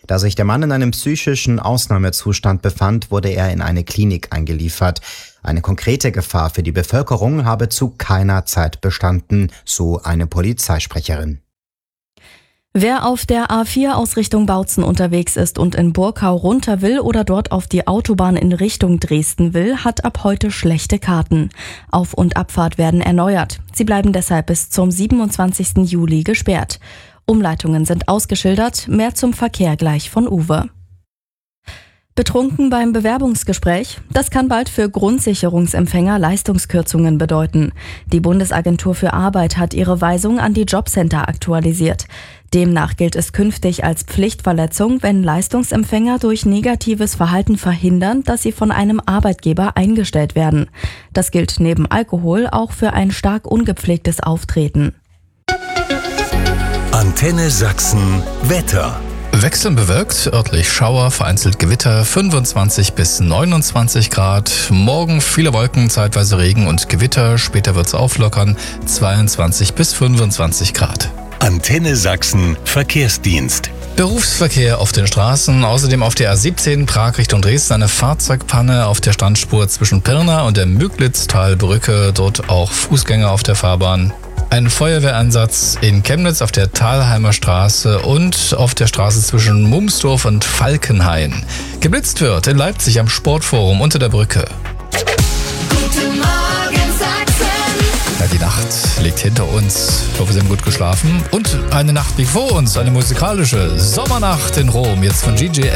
Da sich der Mann in einem psychischen Ausnahmezustand befand, wurde er in eine Klinik eingeliefert. Eine konkrete Gefahr für die Bevölkerung habe zu keiner Zeit bestanden, so eine Polizeisprecherin. Wer auf der A4 aus Richtung Bautzen unterwegs ist und in Burkau runter will oder dort auf die Autobahn in Richtung Dresden will, hat ab heute schlechte Karten. Auf- und Abfahrt werden erneuert. Sie bleiben deshalb bis zum 27. Juli gesperrt. Umleitungen sind ausgeschildert. Mehr zum Verkehr gleich von Uwe. Betrunken beim Bewerbungsgespräch? Das kann bald für Grundsicherungsempfänger Leistungskürzungen bedeuten. Die Bundesagentur für Arbeit hat ihre Weisung an die Jobcenter aktualisiert. Demnach gilt es künftig als Pflichtverletzung, wenn Leistungsempfänger durch negatives Verhalten verhindern, dass sie von einem Arbeitgeber eingestellt werden. Das gilt neben Alkohol auch für ein stark ungepflegtes Auftreten. Antenne Sachsen Wetter. Wechselnd bewölkt, örtlich Schauer, vereinzelt Gewitter, 25 bis 29 Grad. Morgen viele Wolken, zeitweise Regen und Gewitter, später wird's auflockern, 22 bis 25 Grad. Antenne Sachsen Verkehrsdienst. Berufsverkehr auf den Straßen, außerdem auf der A17 Prag Richtung Dresden eine Fahrzeugpanne auf der Standspur zwischen Pirna und der Müglitztalbrücke, dort auch Fußgänger auf der Fahrbahn. Ein Feuerwehreinsatz in Chemnitz auf der Thalheimer Straße und auf der Straße zwischen Mumsdorf und Falkenhain. Geblitzt wird in Leipzig am Sportforum unter der Brücke. Guten Morgen Sachsen. Ja, die Nacht liegt hinter uns. Ich hoffe, Sie haben gut geschlafen. Und eine Nacht liegt vor uns, eine musikalische Sommernacht in Rom, jetzt von GG